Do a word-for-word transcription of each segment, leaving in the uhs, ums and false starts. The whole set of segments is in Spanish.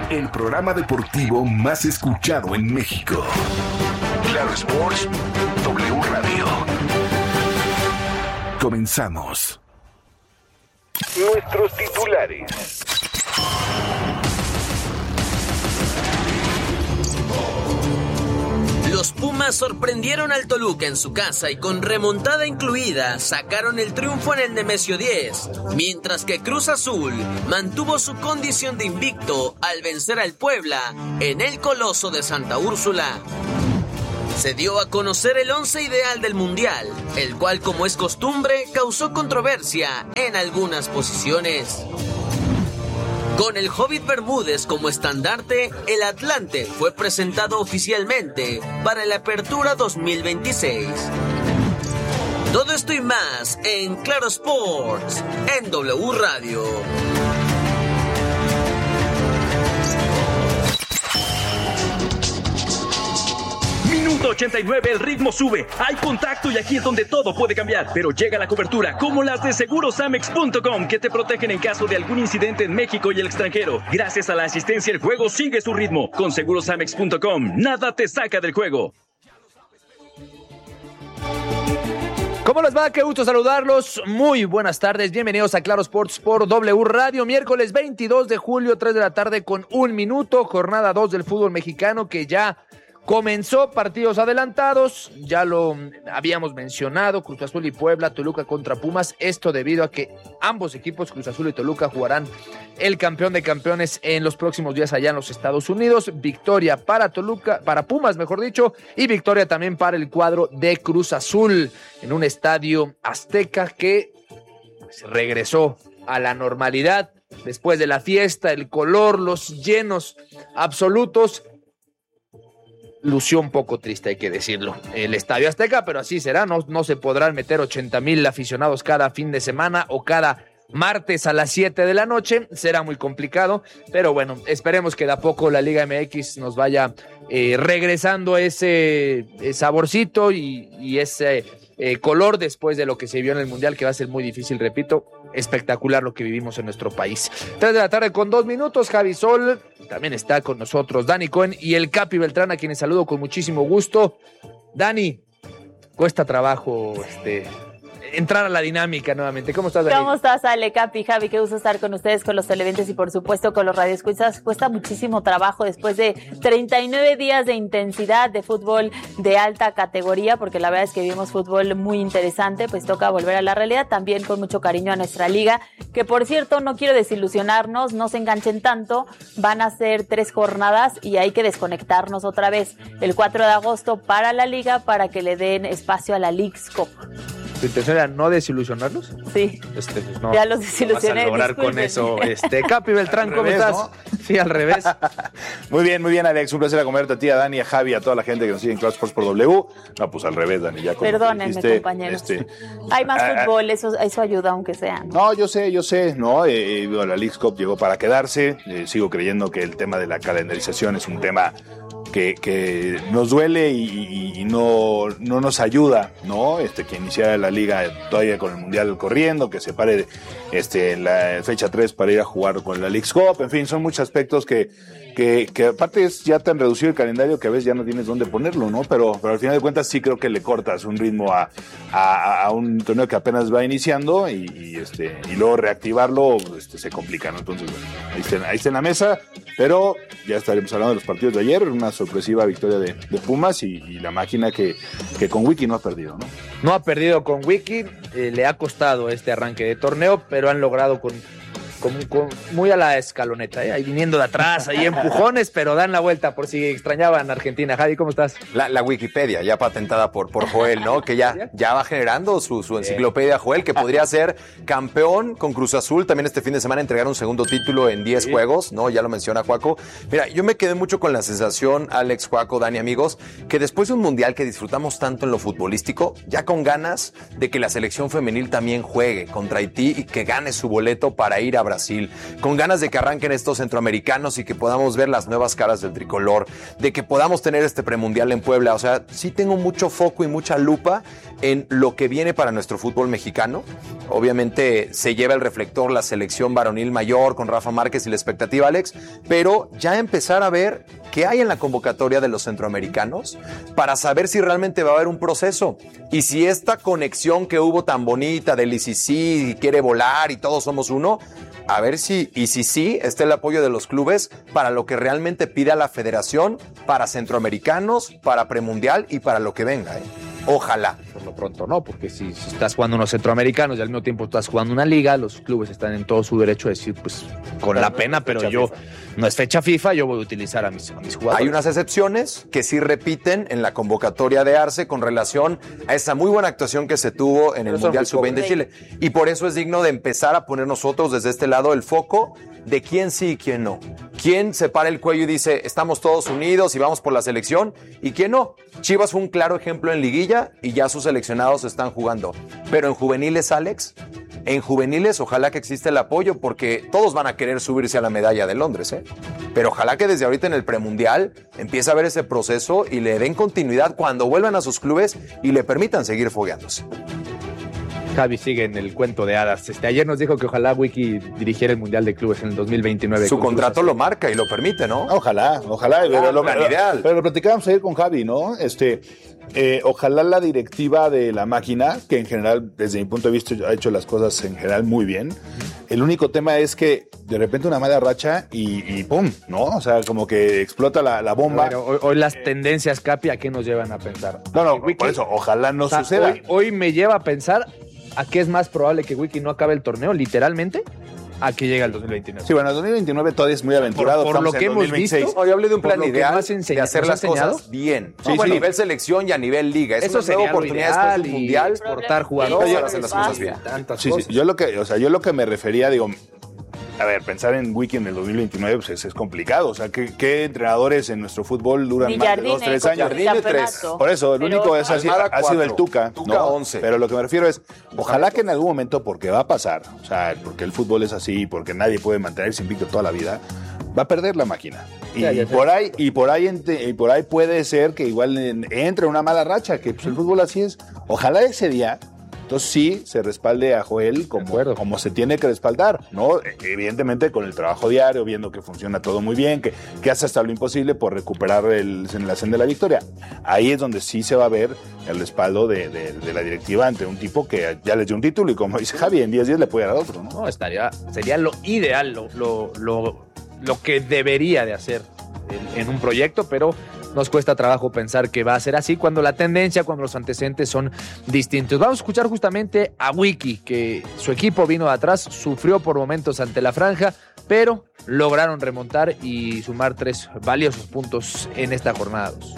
el programa deportivo más escuchado en México. Claro Sports W Radio. Comenzamos. Nuestros titulares. Los Pumas sorprendieron al Toluca en su casa y con remontada incluida sacaron el triunfo en el Nemesio diez, mientras que Cruz Azul mantuvo su condición de invicto al vencer al Puebla en el Coloso de Santa Úrsula. Se dio a conocer el once ideal del Mundial, el cual, como es costumbre, causó controversia en algunas posiciones. Con el Hobbit Bermúdez como estandarte, el Atlante fue presentado oficialmente para la Apertura dos mil veintiséis. Todo esto y más en Claro Sports, en W Radio. Minuto ochenta y nueve, el ritmo sube, hay contacto y aquí es donde todo puede cambiar, pero llega la cobertura como las de seguros amex punto com que te protegen en caso de algún incidente en México y el extranjero. Gracias a la asistencia el juego sigue su ritmo. Con seguros amex punto com, nada te saca del juego. ¿Cómo les va? Qué gusto saludarlos. Muy buenas tardes. Bienvenidos a Claro Sports por W Radio. Miércoles veintidós de julio, tres de la tarde con un minuto. Jornada dos del fútbol mexicano que ya comenzó, partidos adelantados, ya lo habíamos mencionado, Cruz Azul y Puebla, Toluca contra Pumas, esto debido a que ambos equipos, Cruz Azul y Toluca, jugarán el campeón de campeones en los próximos días allá en los Estados Unidos. Victoria para Toluca, para Pumas, mejor dicho, y victoria también para el cuadro de Cruz Azul en un estadio azteca que se regresó a la normalidad después de la fiesta, el color, los llenos absolutos. Lució un poco triste, hay que decirlo, el Estadio Azteca, pero así será, no, no se podrán meter ochenta mil aficionados cada fin de semana o cada martes a las siete de la noche, será muy complicado, pero bueno, esperemos que de a poco la Liga M X nos vaya eh, regresando ese, ese saborcito y, y ese eh, color después de lo que se vio en el Mundial, que va a ser muy difícil, repito, espectacular lo que vivimos en nuestro país. Tres de la tarde con dos minutos, Javi Sol, también está con nosotros Dani Cohen y el Capi Beltrán, a quienes saludo con muchísimo gusto. Dani, cuesta trabajo este entrar a la dinámica nuevamente. ¿Cómo estás, Dani? ¿Cómo estás, Ale, Capi, Javi? Qué gusto estar con ustedes, con los televidentes y por supuesto con los radioescuchas. Cuesta muchísimo trabajo después de treinta y nueve días de intensidad de fútbol de alta categoría, porque la verdad es que vimos fútbol muy interesante, pues toca volver a la realidad, también con mucho cariño a nuestra liga, que por cierto, no quiero desilusionarnos, no se enganchen tanto, van a ser tres jornadas y hay que desconectarnos otra vez el cuatro de agosto para la liga, para que le den espacio a la Leagues Cup. ¿Tu intención era no desilusionarlos? Sí. Este, pues no, ya los desilusioné. No vas a lograr con eso. Este, Capi Beltrán, ¿cómo revés, estás? ¿No? Sí, al revés. Muy bien, muy bien, Alex. Un placer acompañarte a ti, a Dani, a Javi, a toda la gente que nos sigue en Claro Sports por W. No, pues al revés, Dani. Ya Perdónenme, dijiste, compañeros. Este, Hay más ah, fútbol, eso, eso ayuda, aunque sea. No, no yo sé, yo sé. No, eh, la Leagues Cup llegó para quedarse. Eh, sigo creyendo que el tema de la calendarización es un tema Que, que nos duele y, y, y no, no nos ayuda, ¿no? Este, que iniciara la liga todavía con el Mundial corriendo, que se pare este, en la fecha tres para ir a jugar con la Leagues Cup, en fin, son muchos aspectos que, que, que aparte es ya tan reducido el calendario que a veces ya no tienes dónde ponerlo, ¿no? Pero, pero al final de cuentas sí creo que le cortas un ritmo a, a, a un torneo que apenas va iniciando y, y, este, y luego reactivarlo este, se complica, ¿no? Entonces, bueno, ahí está, ahí está en la mesa, pero ya estaremos hablando de los partidos de ayer, una sorpresiva victoria de, de Pumas y, y la máquina que, que con Wiki no ha perdido, ¿no? No ha perdido con Wiki, eh, le ha costado este arranque de torneo, pero han logrado con, con, con muy a la escaloneta, ¿eh? Ahí viniendo de atrás, ahí empujones, pero dan la vuelta por si extrañaban a Argentina. Javi, ¿cómo estás? La, la Wikipedia, ya patentada por, por Joel, ¿no? Que ya, ya va generando su, su enciclopedia, Joel, que podría ser campeón con Cruz Azul. También este fin de semana entregar un segundo título en diez sí. juegos, ¿no? Ya lo menciona Juaco. Mira, yo me quedé mucho con la sensación, Alex, Juaco, Dani, amigos, que después de un mundial que disfrutamos tanto en lo futbolístico, ya con ganas de que la selección femenil también juegue contra Haití y que gane su boleto para ir a Brasil, con ganas de que arranquen estos centroamericanos y que podamos ver las nuevas caras del tricolor, de que podamos tener este premundial en Puebla. O sea, sí tengo mucho foco y mucha lupa en lo que viene para nuestro fútbol mexicano. Obviamente se lleva el reflector la selección varonil mayor con Rafa Márquez y la expectativa, Alex, pero ya empezar a ver qué hay en la convocatoria de los centroamericanos para saber si realmente va a haber un proceso y si esta conexión que hubo tan bonita del I C C y quiere volar y todos somos uno, a ver si, y si sí, está el apoyo de los clubes para lo que realmente pida la federación, para centroamericanos, para premundial y para lo que venga, ¿eh? Ojalá. Por lo pronto no, porque si, si estás jugando unos centroamericanos y al mismo tiempo estás jugando una liga, los clubes están en todo su derecho a decir, pues, con pero la no pena, pero yo, FIFA. no es fecha FIFA, yo voy a utilizar a mis, a mis jugadores. Hay unas excepciones que sí repiten en la convocatoria de Arce con relación a esa muy buena actuación que se tuvo en pero el Mundial sub veinte de Chile. Y por eso es digno de empezar a poner nosotros desde este lado el foco de quién sí y quién no. Quién se para el cuello y dice, estamos todos unidos y vamos por la selección, y quién no. Chivas fue un claro ejemplo en liguilla y ya sus seleccionados están jugando. Pero en juveniles, Alex, en juveniles ojalá que exista el apoyo porque todos van a querer subirse a la medalla de Londres, ¿eh? Pero ojalá que desde ahorita en el premundial empiece a ver ese proceso y le den continuidad cuando vuelvan a sus clubes y le permitan seguir fogueándose. Javi sigue en el cuento de hadas. Este, ayer nos dijo que ojalá Wiki dirigiera el Mundial de Clubes en el dos mil veintinueve. Su contrato lo marca y lo permite, ¿no? Ojalá, ojalá. Ah, pero, lo, plan pero, ideal. pero lo platicábamos ayer con Javi, ¿no? Este, eh, ojalá la directiva de la máquina, que en general, desde mi punto de vista, ha hecho las cosas en general muy bien. El único tema es que de repente una mala racha y, y ¡pum! ¿No? O sea, como que explota la, la bomba. Bueno, hoy, hoy las tendencias, Capi, ¿a qué nos llevan a pensar? No, no, Wiki, por eso, ojalá no o sea, suceda. Hoy, hoy me lleva a pensar a qué es más probable que Wiki no acabe el torneo, literalmente, a que llegue al dos mil veintinueve. Sí, bueno, el dos mil veintinueve todavía es muy aventurado. Por, por lo que hemos visto, no, yo hablé de un plan ideal enseña, de hacer las enseñado. cosas bien. Sí, No, sí. bueno, a nivel selección y a nivel liga. Es Eso una nueva sería oportunidad ideal después del mundial. Exportar jugadores para hacer las cosas bien. Sí, sí, yo lo que, o sea, yo lo que me refería, digo, a ver, pensar en Wiki en el dos mil veintinueve pues es, es complicado. O sea, ¿qué, ¿qué entrenadores en nuestro fútbol duran Ni más Jardine, de dos, tres años? Jardine, tres. Por eso, el Pero único es así, Almada, ha sido el cuatro. Tuca. Tuca, ¿no? once. Pero lo que me refiero es, ojalá que en algún momento, porque va a pasar, o sea, porque el fútbol es así, porque nadie puede mantenerse invicto toda la vida, va a perder la máquina. Y, Ya, ya y por ahí, y por ahí ente- y por ahí puede ser que igual en- entre una mala racha, que pues, el fútbol así es. Ojalá ese día, entonces sí se respalde a Joel como, acuerdo. como se tiene que respaldar, ¿no? Evidentemente con el trabajo diario, viendo que funciona todo muy bien, que, que hace hasta lo imposible por recuperar el, la senda de la victoria. Ahí es donde sí se va a ver el respaldo de, de, de la directiva ante un tipo que ya les dio un título y como dice Javi, en diez días le puede dar otro, ¿no? No, estaría, sería lo ideal, lo, lo, lo, lo que debería de hacer en, en un proyecto, pero nos cuesta trabajo pensar que va a ser así cuando la tendencia, cuando los antecedentes son distintos. Vamos a escuchar justamente a Wiki, que su equipo vino de atrás, sufrió por momentos ante la franja, pero lograron remontar y sumar tres valiosos puntos en esta jornada dos.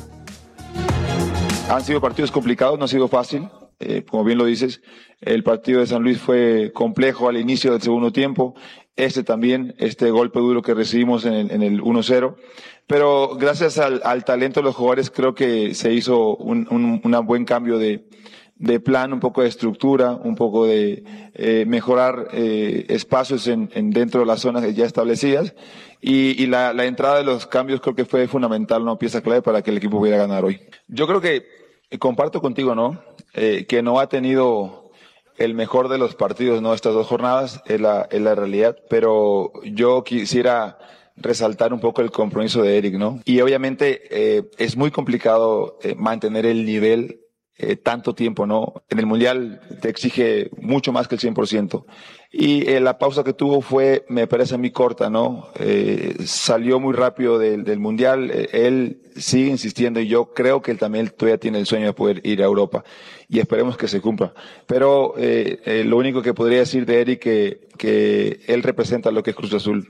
Han sido partidos complicados, no ha sido fácil. Eh, como bien lo dices, el partido de San Luis fue complejo al inicio del segundo tiempo. Este también, este golpe duro que recibimos en el, en el uno cero. Pero gracias al, al talento de los jugadores creo que se hizo un, un, un buen cambio de, de plan, un poco de estructura, un poco de eh, mejorar eh, espacios en, en dentro de las zonas ya establecidas. Y, y la, la entrada de los cambios creo que fue fundamental, una pieza clave para que el equipo pudiera ganar hoy. Yo creo que eh, comparto contigo, ¿no? Eh, que no ha tenido el mejor de los partidos, ¿no? Estas dos jornadas, es la, es la realidad. Pero yo quisiera resaltar un poco el compromiso de Eric, ¿no? Y obviamente eh, es muy complicado eh, mantener el nivel eh, tanto tiempo, ¿no? En el Mundial te exige mucho más que el cien por ciento. Y eh, la pausa que tuvo fue, me parece a mí, corta, ¿no? Eh, salió muy rápido del, del Mundial, eh, él sigue insistiendo y yo creo que él también todavía tiene el sueño de poder ir a Europa y esperemos que se cumpla. Pero eh, eh, lo único que podría decir de Eric que, que él representa lo que es Cruz Azul.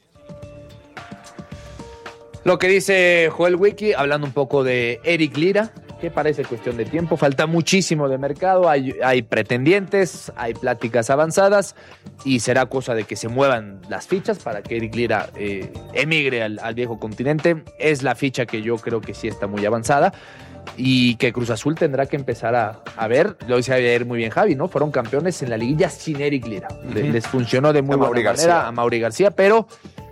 Lo que dice Joel Wiki, hablando un poco de Eric Lira, que parece cuestión de tiempo, falta muchísimo de mercado, hay, hay pretendientes, hay pláticas avanzadas y será cosa de que se muevan las fichas para que Eric Lira eh, emigre al, al viejo continente. Es la ficha que yo creo que sí está muy avanzada y que Cruz Azul tendrá que empezar a, a ver, lo decía ayer muy bien Javi, ¿no? Fueron campeones en la liguilla sin Eric Lira. Uh-huh. Les, les funcionó de muy buena manera García. a Mauri García, pero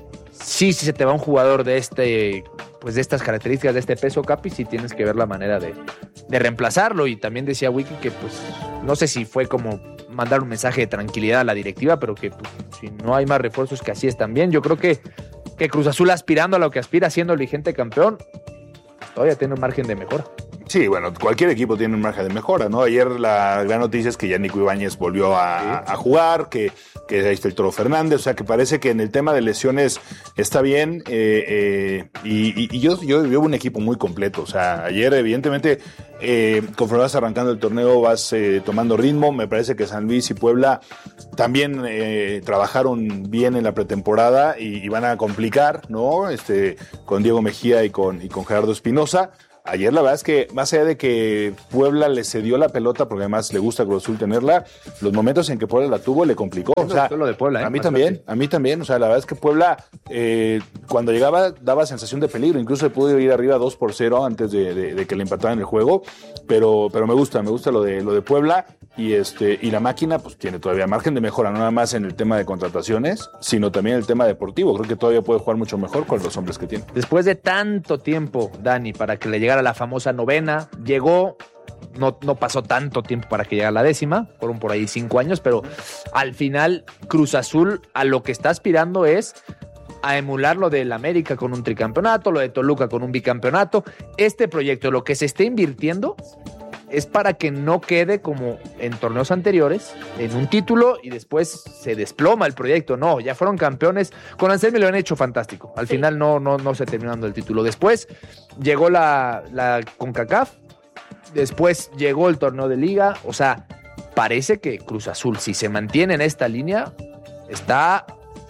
sí, si se te va un jugador de este, pues de estas características, de este peso, Capi, sí tienes que ver la manera de, de reemplazarlo. Y también decía Wiki que, pues, no sé si fue como mandar un mensaje de tranquilidad a la directiva, pero que pues, si no hay más refuerzos, que así están bien. Yo creo que, que Cruz Azul, aspirando a lo que aspira, siendo el vigente campeón, todavía tiene un margen de mejora. Sí, bueno, cualquier equipo tiene un margen de mejora, ¿no? Ayer la gran noticia es que ya Nico Ibáñez volvió a, a jugar, que, que ahí está el Toro Fernández, o sea, que parece que en el tema de lesiones está bien, eh, eh, y, y, y yo, yo veo un equipo muy completo, o sea, ayer evidentemente, eh, conforme vas arrancando el torneo, vas eh, tomando ritmo, me parece que San Luis y Puebla también eh, trabajaron bien en la pretemporada y, y van a complicar, ¿no? Este, con Diego Mejía y con, y con Gerardo Espinosa. Ayer la verdad es que, más allá de que Puebla le cedió la pelota, porque además le gusta a Cruz Azul tenerla, los momentos en que Puebla la tuvo le complicó. O sea, lo de Puebla, ¿eh? A mí también, a mí también. O sea, la verdad es que Puebla, eh, cuando llegaba, daba sensación de peligro. Incluso se pudo ir arriba dos por cero antes de, de, de que le empataran el juego. Pero, pero me gusta, me gusta lo de, lo de Puebla. Y, este, y la máquina, pues tiene todavía margen de mejora, no nada más en el tema de contrataciones, sino también en el tema deportivo. Creo que todavía puede jugar mucho mejor con los hombres que tiene. Después de tanto tiempo, Dani, para que le llegara la famosa novena, llegó, no, no pasó tanto tiempo para que llegara la décima, fueron por ahí cinco años, pero al final Cruz Azul a lo que está aspirando es a emular lo del América con un tricampeonato, lo de Toluca con un bicampeonato. Este proyecto, lo que se está invirtiendo es para que no quede como en torneos anteriores, en un título y después se desploma el proyecto. No, ya fueron campeones. Con Anselmi lo han hecho fantástico. Al sí. final no, no, no se terminó dando el título. Después llegó la, la CONCACAF, después llegó el torneo de Liga. O sea, parece que Cruz Azul, si se mantiene en esta línea, está...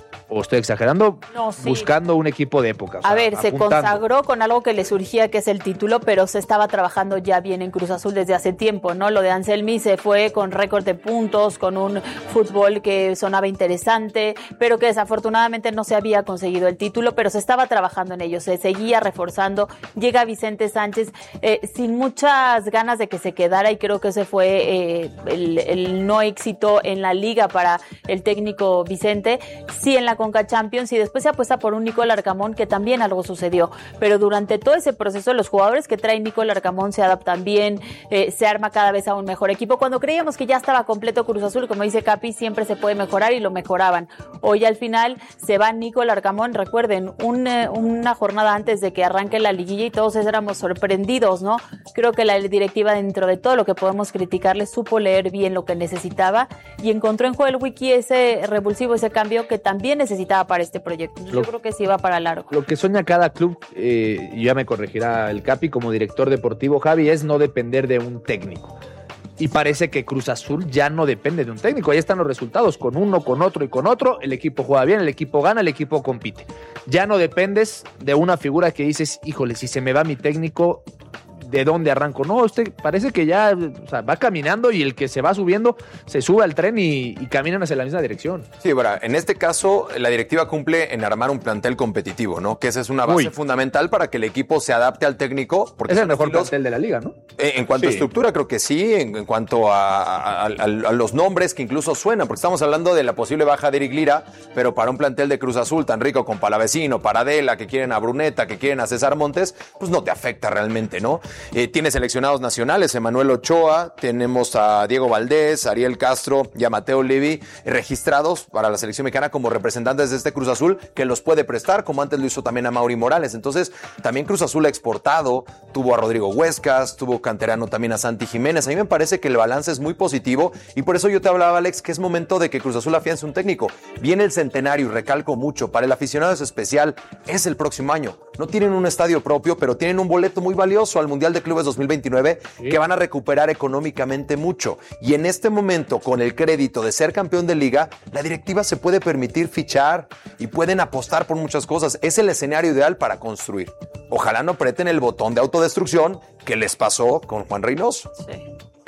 o estoy exagerando, no, sí. buscando un equipo de época. O sea, a ver, apuntando. Se consagró con algo que le surgía, que es el título, pero se estaba trabajando ya bien en Cruz Azul desde hace tiempo, ¿no? Lo de Anselmi se fue con récord de puntos, con un fútbol que sonaba interesante, pero que desafortunadamente no se había conseguido el título, pero se estaba trabajando en ello, se seguía reforzando. Llega Vicente Sánchez eh, sin muchas ganas de que se quedara, y creo que ese fue eh, el, el no éxito en la liga para el técnico Vicente. Sí, en la Conca Champions, y después se apuesta por un Nico Larcamón, que también algo sucedió, pero durante todo ese proceso los jugadores que trae Nico Larcamón se adaptan bien, eh, se arma cada vez a un mejor equipo. Cuando creíamos que ya estaba completo Cruz Azul, como dice Capi, siempre se puede mejorar, y lo mejoraban. Hoy al final se va Nico Larcamón, recuerden, un, eh, una jornada antes de que arranque la liguilla, y todos éramos sorprendidos, ¿no? Creo que la directiva, dentro de todo lo que podemos criticarle, supo leer bien lo que necesitaba y encontró en Joel Wiki ese revulsivo, ese cambio que también necesitaba para este proyecto. Yo lo, creo que sí va para largo. Lo que sueña cada club, eh, y ya me corregirá el Capi como director deportivo, Javi, es no depender de un técnico. Y parece que Cruz Azul ya no depende de un técnico. Ahí están los resultados, con uno, con otro y con otro. El equipo juega bien, el equipo gana, el equipo compite. Ya no dependes de una figura que dices, híjole, si se me va mi técnico, ¿de dónde arranco? No, usted parece que ya, o sea, va caminando, y el que se va subiendo se sube al tren y, y caminan hacia la misma dirección. Sí, bueno, en este caso la directiva cumple en armar un plantel competitivo, ¿no? Que esa es una base Uy. fundamental para que el equipo se adapte al técnico. Porque es el mejor estilos, plantel de la liga, ¿no? En, en cuanto sí. a estructura, creo que sí. En, en cuanto a, a, a, a los nombres que incluso suenan, porque estamos hablando de la posible baja de Eric Lira, pero para un plantel de Cruz Azul tan rico con Palavecino, Paradela, que quieren a Bruneta, que quieren a César Montes, pues no te afecta realmente, ¿no? Eh, tiene seleccionados nacionales, Emanuel Ochoa, tenemos a Diego Valdés, Ariel Castro y a Mateo Levi eh, registrados para la selección mexicana como representantes de este Cruz Azul, que los puede prestar, como antes lo hizo también a Mauri Morales. Entonces, también Cruz Azul ha exportado, tuvo a Rodrigo Huescas, tuvo canterano también a Santi Jiménez. A mí me parece que el balance es muy positivo, y por eso yo te hablaba, Alex, que es momento de que Cruz Azul afiance un técnico. Viene el centenario, y recalco mucho, para el aficionado es especial, es el próximo año. No tienen un estadio propio, pero tienen un boleto muy valioso al Mundial de Clubes dos mil veintinueve, sí. que van a recuperar económicamente mucho. Y en este momento, con el crédito de ser campeón de liga, la directiva se puede permitir fichar y pueden apostar por muchas cosas. Es el escenario ideal para construir. Ojalá no aprieten el botón de autodestrucción que les pasó con Juan Reynoso. Sí.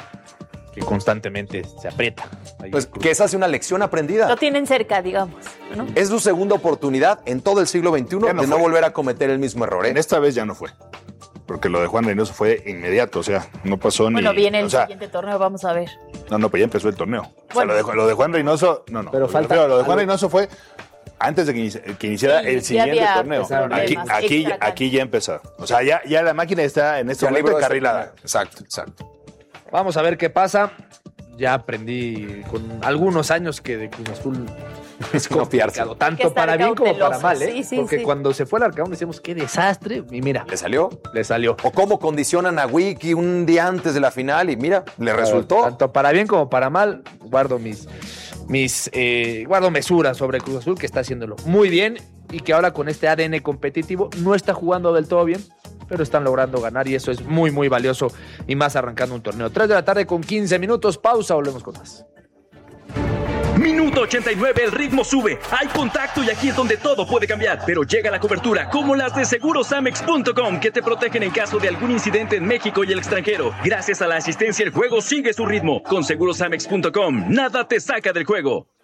Que constantemente se aprieta. Ahí pues que esa es una lección aprendida. Lo tienen cerca, digamos, ¿no? Es su segunda oportunidad en todo el siglo veintiuno no de fue. no volver a cometer el mismo error, ¿eh? En esta vez ya no fue. porque lo de Juan Reynoso fue inmediato, o sea, no pasó bueno, ni... Bueno, viene el o sea, siguiente torneo, vamos a ver. No, no, pues ya empezó el torneo. Bueno. O sea, lo de, lo de Juan Reynoso, no, no. Pero falta Pero lo de Juan algo. Reynoso fue antes de que, inici- que iniciara Sí, el ya siguiente había torneo. empezaron Aquí, además, aquí, extra cancha. aquí ya empezó. O sea, ya, ya la máquina está en este Ya momento libró este encarrilada. torneo. Exacto, exacto. Vamos a ver qué pasa. Ya aprendí con algunos años que de Cruz Azul es No fiarse. complicado, Hay que tanto estar para bien como para cautelosos. mal, ¿eh? Sí, sí, Porque sí. cuando se fue al Arcamón decíamos, qué desastre, y mira, ¿Le salió? le salió. ¿O cómo condicionan a Wiki un día antes de la final y mira, le resultó? Tanto para bien como para mal, guardo mis, mis eh, guardo mesuras sobre Cruz Azul, que está haciéndolo muy bien y que ahora con este A D N competitivo no está jugando del todo bien, pero están logrando ganar y eso es muy, muy valioso y más arrancando un torneo. tres de la tarde con quince minutos, pausa, volvemos con más. Minuto ochenta y nueve, el ritmo sube. Hay contacto y aquí es donde todo puede cambiar. Pero llega la cobertura, como las de seguros amex punto com, que te protegen en caso de algún incidente en México y el extranjero. Gracias a la asistencia, el juego sigue su ritmo. Con seguros amex punto com, nada te saca del juego.